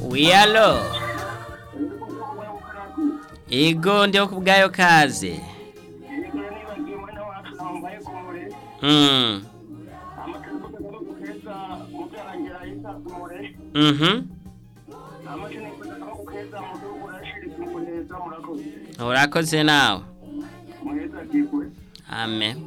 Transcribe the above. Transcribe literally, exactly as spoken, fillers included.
Oui, allo? Ego ndio kubgayo kazi. Mm. Mhm. Urakoze nawe. Amen.